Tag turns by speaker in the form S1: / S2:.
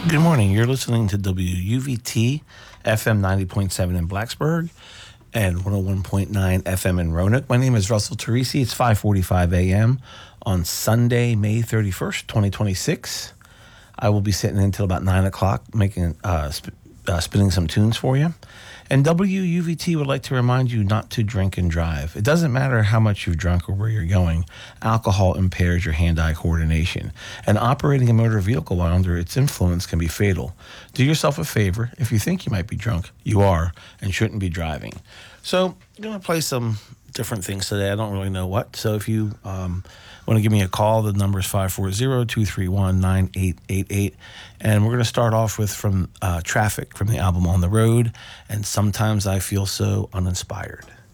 S1: Good morning. You're listening to WUVT FM 90.7 in Blacksburg and 101.9 FM in Roanoke. My name is Russell Teresi. It's 5:45 a.m. on Sunday, May 31st, 2026. I will be sitting until about 9 o'clock making spinning some tunes for you. And WUVT would like to remind you not to drink and drive. It doesn't matter how much you've drunk or where you're going. Alcohol impairs your hand-eye coordination. And operating a motor vehicle while under its influence can be fatal. Do yourself a favor. If you think you might be drunk, you are and shouldn't be driving. So I'm going to play some different things today. I don't really know what. So if you want to give me a call, the number is 540-231-9888. And we're going to start off with from Traffic from the album On the Road, and Sometimes I Feel So Uninspired.